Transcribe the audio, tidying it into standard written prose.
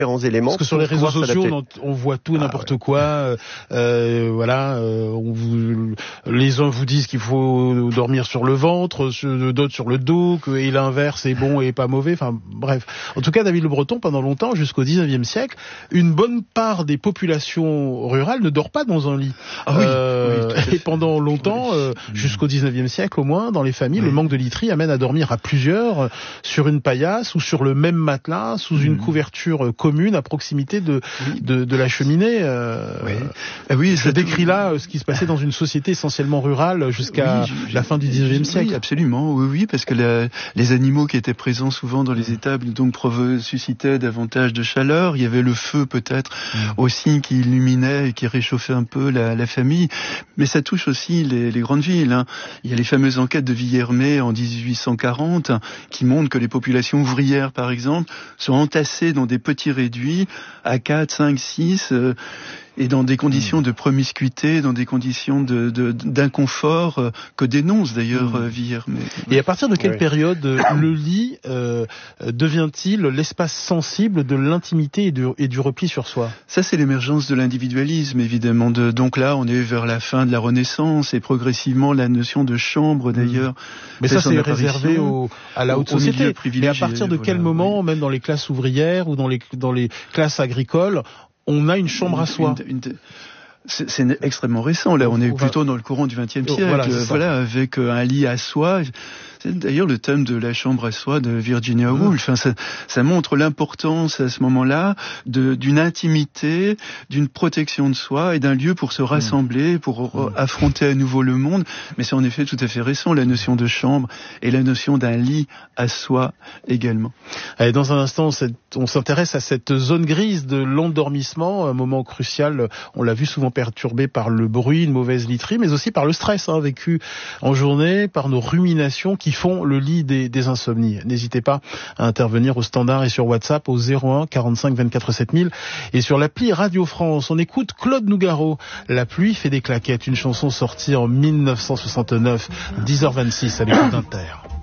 différents éléments. Parce que sur les réseaux sociaux, on voit tout et n'importe quoi. Voilà, les uns vous disent qu'il faut dormir sur le ventre, d'autres sur le dos, et l'inverse est bon et pas mauvais. Enfin, bref. En tout cas, David Le Breton, pendant longtemps, jusqu'au 19e siècle, une bonne part des populations rurales ne dort pas dans un lit. Ah oui, et pendant longtemps, jusqu'au 19e siècle au moins, dans les familles, le manque de literie amène à dormir à plusieurs sur une paillasse ou sur le même matelas, sous une couverture commune à proximité de la cheminée. Oui, je décris là ce qui se passait dans une société essentiellement rurale jusqu'à la fin du 19e siècle. Oui, absolument. Oui, parce que les animaux qui étaient présents souvent dans les étables donc suscitaient davantage de chaleur. Il y avait le feu peut-être aussi qui illuminait et qui réchauffait un peu la famille. Mais ça touche aussi les grandes villes. Hein. Il y a les fameuses enquêtes de Villermé en 1840 qui montrent que les populations ouvrières, par exemple, sont entassées dans des petits réduits à 4, 5, 6... et dans des conditions de promiscuité, dans des conditions d'inconfort que dénonce d'ailleurs Villermé. Et à partir de quelle période le lit devient-il l'espace sensible de l'intimité et du repli sur soi? Ça, c'est l'émergence de l'individualisme, évidemment. Donc là, on est vers la fin de la Renaissance et progressivement la notion de chambre, d'ailleurs. Mais ça, c'est réservé à la haute société. Mais à partir de quel moment, même dans les classes ouvrières ou dans les classes agricoles, on a une chambre à soi? C'est extrêmement récent. Là, on est plutôt dans le courant du XXe siècle. Voilà, avec un lit à soi. C'est d'ailleurs le thème de la chambre à soi de Virginia Woolf. Enfin, ça montre l'importance à ce moment-là d'une intimité, d'une protection de soi et d'un lieu pour se rassembler, pour affronter à nouveau le monde. Mais c'est en effet tout à fait récent, la notion de chambre et la notion d'un lit à soi également. Allez, dans un instant, on s'intéresse à cette zone grise de l'endormissement, un moment crucial, on l'a vu, souvent perturbé par le bruit, une mauvaise literie, mais aussi par le stress vécu en journée, par nos ruminations qui font le lit des insomnies. N'hésitez pas à intervenir au standard et sur WhatsApp au 01 45 24 7000 et sur l'appli Radio France. On écoute Claude Nougaro, La pluie fait des claquettes, une chanson sortie en 1969, 10h26 à l'écoute d'Inter.